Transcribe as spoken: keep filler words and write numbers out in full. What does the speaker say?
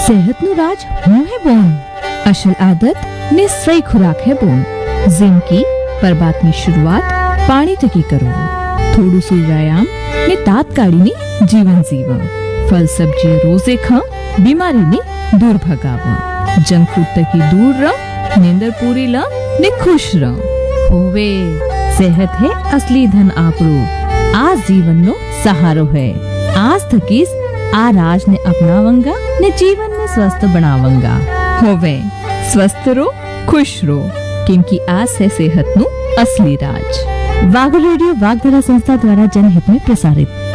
સેહતનું રાજ હું હે બોન અસલ આદત ને સહી ખોરાક હે બોન जिनकी પરબાતની શરૂઆત પાણી થકી કરો થોડું સુ વ્યાયામ ને તાત્કાલિની જીવન જીવા ફલ સબ્જી રોજે ખા બીમારીની દૂર ભગાવા જંક ફૂડ થકી દૂર રહ નીંદર પૂરી લ ને ખુશ રહ હોવે સેહત હે અસલી ધન આપણું આ જીવનનો સહારો હે आज थकीस आ राज ने अपनावंगा ने जीवन में स्वस्थ बनावंगा होवे स्वस्थ रो खुश रो क्योंकि आज है सेहत नु असली राज। वाग रेडियो वागधारा संस्था द्वारा जनहित में प्रसारित।